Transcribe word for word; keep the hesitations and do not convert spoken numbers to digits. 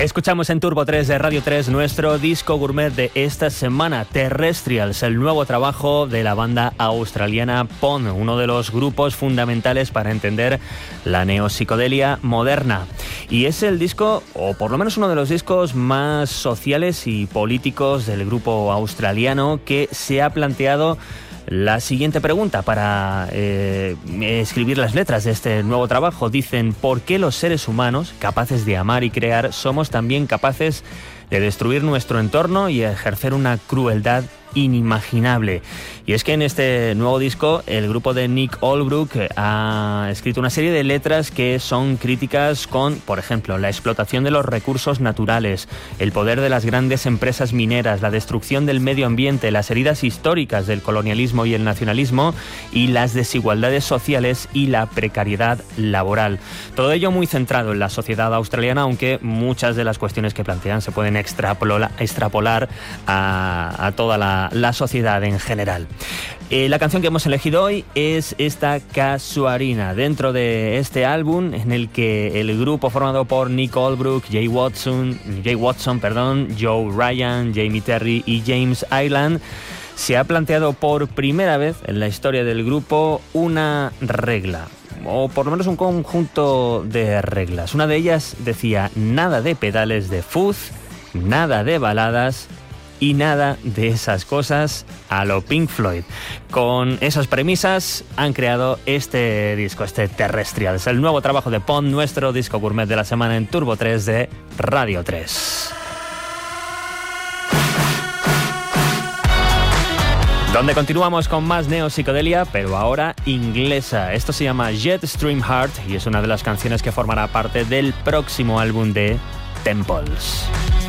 Escuchamos en Turbo tres de Radio tres nuestro disco gourmet de esta semana, Terrestrials, el nuevo trabajo de la banda australiana Pond, uno de los grupos fundamentales para entender la neopsicodelia moderna. Y es el disco, o por lo menos uno de los discos más sociales y políticos del grupo australiano, que se ha planteado la siguiente pregunta para eh, escribir las letras de este nuevo trabajo. Dicen: ¿por qué los seres humanos, capaces de amar y crear, somos también capaces de destruir nuestro entorno y ejercer una crueldad inimaginable? Y es que en este nuevo disco el grupo de Nick Holbrook ha escrito una serie de letras que son críticas con, por ejemplo, la explotación de los recursos naturales, el poder de las grandes empresas mineras, la destrucción del medio ambiente, las heridas históricas del colonialismo y el nacionalismo, y las desigualdades sociales y la precariedad laboral. Todo ello muy centrado en la sociedad australiana, aunque muchas de las cuestiones que plantean se pueden extrapolar, extrapolar a, a toda la, la sociedad en general. Eh, la canción que hemos elegido hoy es esta Casuarina, dentro de este álbum en el que el grupo formado por Nick Holbrook, Jay Watson, Jay Watson, perdón, Joe Ryan, Jamie Terry y James Ireland, se ha planteado por primera vez en la historia del grupo una regla, o por lo menos un conjunto de reglas. Una de ellas decía: nada de pedales de fuzz, nada de baladas y nada de esas cosas a lo Pink Floyd. Con esas premisas han creado este disco, este Terrestrials, el nuevo trabajo de Pond, nuestro disco gourmet de la semana en Turbo tres de Radio tres. Donde continuamos con más neopsicodelia, pero ahora inglesa. Esto se llama Jetstream Heart y es una de las canciones que formará parte del próximo álbum de Temples.